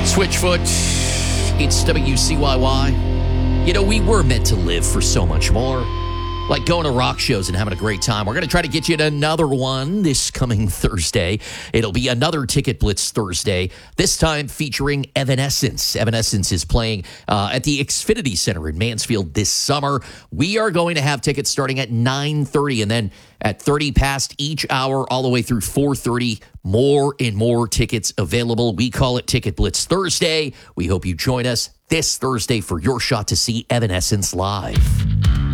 Switchfoot, it's WCYY. You know, we were meant to live for so much more. Like going to rock shows and having a great time. We're going to try to get you to another one this coming Thursday. It'll be another Ticket Blitz Thursday, this time featuring Evanescence. Evanescence is playing at the Xfinity Center in Mansfield this summer. We are going to have tickets starting at 9:30 and then at 30 past each hour all the way through 4:30. More and more tickets available. We call it Ticket Blitz Thursday. We hope you join us this Thursday for your shot to see Evanescence live.